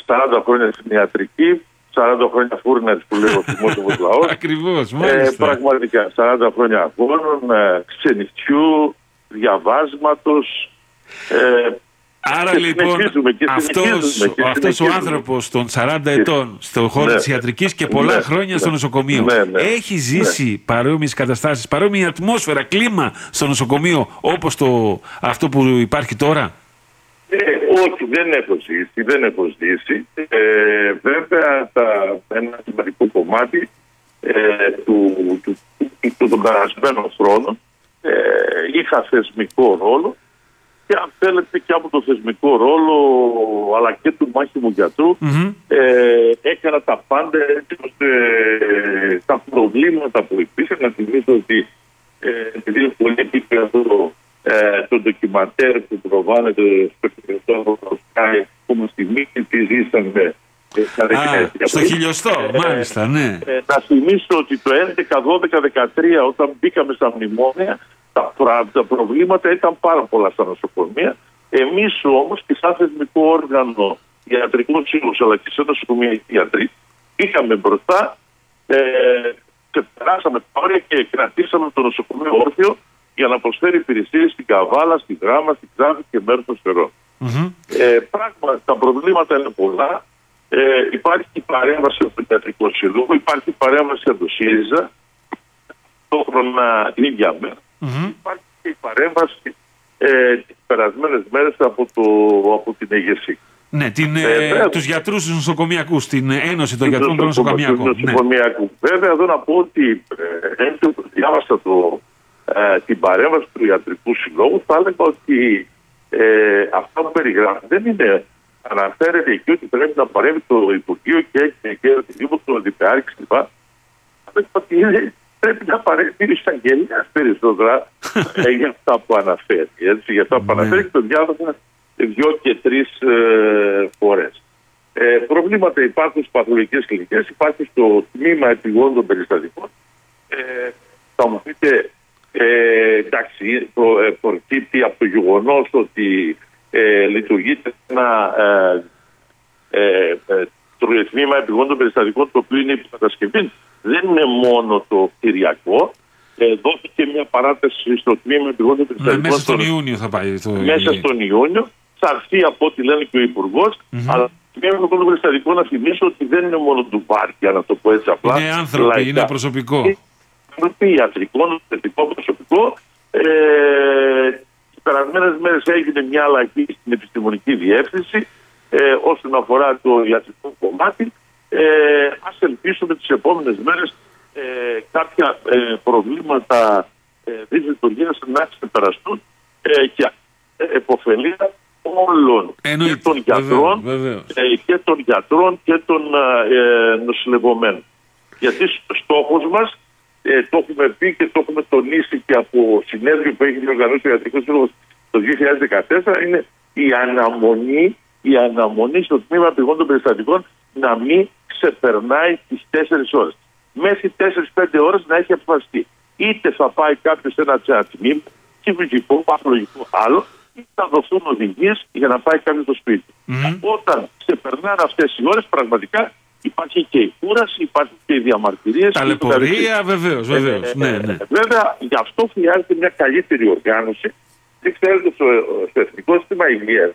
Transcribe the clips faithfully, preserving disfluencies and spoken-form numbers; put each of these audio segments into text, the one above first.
σαράντα χρόνια στην ιατρική, σαράντα χρόνια φούρναρης που λέει ο θυμόσοφος λαός. Ακριβώς, ε, πραγματικά, σαράντα χρόνια αγώνων, ε, ξενυχτιού, διαβάσματος. Ε, Άρα και λοιπόν και αυτός, και αυτός ο άνθρωπος των σαράντα ετών στον χώρο ναι. της ιατρικής και πολλά ναι. χρόνια ναι. στο νοσοκομείο, ναι, ναι. έχει ζήσει ναι. παρόμοιες καταστάσεις, παρόμοια ατμόσφαιρα, κλίμα στο νοσοκομείο όπως το, αυτό που υπάρχει τώρα? Ε, όχι, δεν έχω ζήσει, δεν έχω ζήσει. Ε, βέβαια, τα, ένα σημαντικό κομμάτι ε, του, του, του, του, του των περασμένων χρόνων ε, είχα θεσμικό ρόλο και αν θέλετε και από το θεσμικό ρόλο αλλά και του μάχημου γιατρού mm-hmm. ε, έκανα τα πάντα έτσι ώστε ε, τα προβλήματα που υπήρχαν, να θυμίσω ότι ε, επειδή είναι πολύ επίπεδο ε, το ντοκιμαντέρ που προβάλλεται στο χιλιοστό Sky, που στη μύτη τη ζήσαμε. Α, στο χιλιοστό, ε, μάλιστα, ναι. Ε, να θυμίσω ότι το έντεκα, δώδεκα, δεκατρία όταν μπήκαμε στα μνημόνια, τα, τα προβλήματα ήταν πάρα πολλά στα νοσοκομεία. Εμείς όμως και σαν θεσμικό όργανο ιατρικό σύλλογος αλλά και σαν νοσοκομεία γιατροί είχαμε μπροστά, ε, ξεπεράσαμε τα όρια και κρατήσαμε το νοσοκομείο όρθιο για να προσφέρει υπηρεσίες στην Καβάλα, στη Γράμμα, στην Ξάνθη και μέρος των Στερών. Mm-hmm. Ε, πράγματι, τα προβλήματα είναι πολλά. Ε, υπάρχει η παρέμβαση από το Ιατρικό Σύλλογο, υπάρχει η παρέμβαση από το ΣΥΡΙΖΑ, ταυτόχρονα την ίδια μέρα. Mm-hmm. Υπάρχει και η παρέμβαση ε, τις περασμένες μέρες από, το, από την ΕΓΕΣΥ. Ναι, την, ε, ε, τους γιατρούς τους νοσοκομιακούς, την Ένωση των Γιατρών των Νοσοκομιακών. Ναι. Βέβαια, εδώ να πω ότι ε, έτσι διάβασα το, ε, την παρέμβαση του Ιατρικού Συλλόγου, θα έλεγα ότι ε, αυτά που περιγράφει δεν είναι. Αναφέρεται εκεί ότι πρέπει να παρέμβει το Υπουργείο και, και, και οτιδήποτε το διπεάρξει κλπ. Ότι είναι, πρέπει να παρέμβει η εισαγγελία περισσότερα ε, για αυτά που αναφέρει. Έτσι, για αυτά που αναφέρει και το διάβασα δύο και τρεις ε, φορές. Ε, προβλήματα υπάρχουν στις παθολογικές κλινικές, υπάρχει στο τμήμα επιγόντων περιστατικών. Ε, θα μου πείτε, ε, εντάξει, προ, ε, προκύπτει από το γεγονός ότι Ε, λειτουργείται ένα ε, ε, ε, τμήμα επιγόντων περιστατικών το οποίο είναι υποκατασκευή. Δεν είναι μόνο το κτηριακό. Ε, δόθηκε μια παράταση στο τμήμα επιγόντων περιστατικών. Ναι, μέσα στον τον... Ιούνιο θα πάει. Το... Μέσα στον Ιούνιο. Θα έρθει από ό,τι λένε και ο Υπουργός. Mm-hmm. Αλλά το τμήμα επιγόντων περιστατικών να θυμίσω ότι δεν είναι μόνο του βάρκια, να το πω έτσι απλά. Είναι άνθρωποι, λαϊκά. Είναι προσωπικό. Είναι ιατρικό, θετικό προσωπικό. Ε, τις περασμένες μέρες έγινε μια αλλαγή στην επιστημονική διεύθυνση ε, όσον αφορά το ιατρικό κομμάτι. Ε, ας ελπίσουμε τις επόμενες μέρες ε, κάποια ε, προβλήματα ε, δυσλειτουργίας να ξεπεραστούν ε, και ε, επωφελία όλων και των, γιατρών, βεβαίως, βεβαίως. Ε, και των γιατρών και των ε, νοσηλευομένων. Γιατί ο στόχος μας, ε, το έχουμε πει και το έχουμε τονίσει και από συνέδριο που έχει διοργανώσει ο Ιατρικός Σύλλογος το δύο χιλιάδες δεκατέσσερα, είναι η αναμονή, η αναμονή στο τμήμα επιγόντων περιστατικών να μην ξεπερνάει τις τέσσερις ώρες. Μέχρι τέσσερις πέντε ώρες να έχει αποφασιστεί. Είτε θα πάει κάποιος σε ένα τμήμα, χειρουργικό, παθολογικό άλλο, είτε θα δοθούν οδηγίες για να πάει κάποιος στο σπίτι. Mm-hmm. Όταν ξεπερνάνε αυτές οι ώρες, πραγματικά υπάρχει και η κούραση, υπάρχει και οι διαμαρτυρίες. Ταλαιπωρία, βεβαίως, βεβαίως. Ε, ναι, ναι. Βέβαια, γι' αυτό χρειάζεται μια καλύτερη οργάνωση. Δεν ξέρετε, στο, στο Εθνικό Σύστημα Υγείας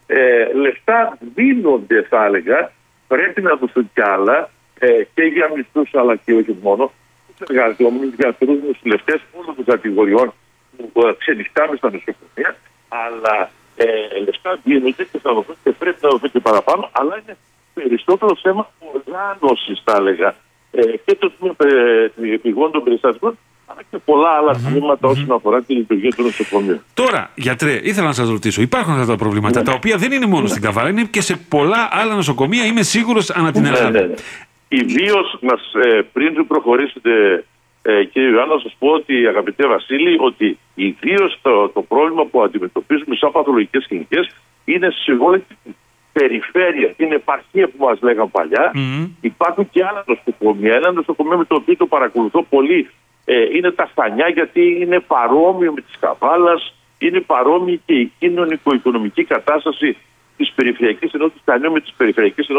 ε, λεφτά δίνονται, θα έλεγα, πρέπει να δοθούν κι άλλα ε, και για μισθούς αλλά και όχι μόνο. Τους εργαζόμενους, γιατρούς, νοσηλευτές όλων των κατηγοριών που ε, ξενυχτάμε στα νοσοκομεία, αλλά ε, λεφτά δίνονται και θα δοθούν και πρέπει να δοθούν και παραπάνω, αλλά είναι περισσότερο θέμα οργάνωσης, θα έλεγα, ε, και το τμήμα ε, επιγόντων περιστατικών, αλλά και πολλά άλλα mm-hmm. τμήματα όσον mm-hmm. αφορά τη λειτουργία του νοσοκομείου. Τώρα, γιατρέ, ήθελα να σας ρωτήσω, υπάρχουν αυτά τα προβλήματα, mm-hmm. τα οποία δεν είναι μόνο mm-hmm. στην Καβάλα, είναι και σε πολλά άλλα νοσοκομεία, είμαι σίγουρος, ανά την Ελλάδα. Ναι, ναι, ναι. Ιδίως, ε, πριν προχωρήσετε, ε, κύριε Ιωάννα, να σας πω ότι, αγαπητέ Βασίλη, ότι ιδίως το, το πρόβλημα που αντιμετωπίζουμε σαν παθολογικές κλινικές είναι σε όλη την περιφέρεια, την επαρχία που μας λέγαν παλιά. Mm-hmm. Υπάρχουν και άλλα νοσοκομεία. Ένα νοσοκομείο με το οποίο το παρακολουθώ πολύ ε, είναι τα Χανιά, γιατί είναι παρόμοιο με τις Καβάλας, είναι παρόμοιο και η κοινωνικο-οικονομική κατάσταση της περιφερειακής ενότητας Χανιών με τις περιφερειακές ενότητες